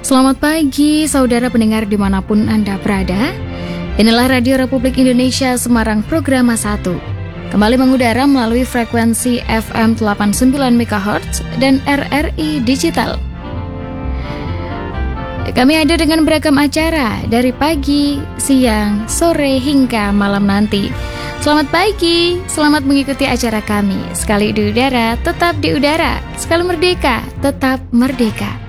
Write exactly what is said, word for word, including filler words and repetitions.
Selamat pagi saudara pendengar dimanapun Anda berada. Inilah Radio Republik Indonesia Semarang Programa satu. Kembali mengudara melalui frekuensi F M delapan puluh sembilan megahertz dan R R I Digital. Kami hadir dengan beragam acara dari pagi, siang, sore hingga malam nanti. Selamat pagi, selamat mengikuti acara kami. Sekali di udara, tetap di udara. Sekali merdeka, tetap merdeka.